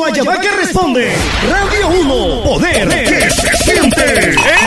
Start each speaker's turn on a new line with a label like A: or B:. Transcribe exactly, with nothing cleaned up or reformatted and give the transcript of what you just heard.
A: Guayabá que responde. Radio uno, poder que se siente.